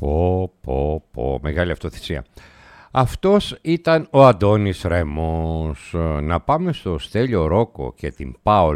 Μεγάλη αυτοθυσία. Αυτός ήταν ο Αντώνης Ρέμος. Να πάμε στο Στέλιο Ρόκο και την Πάολ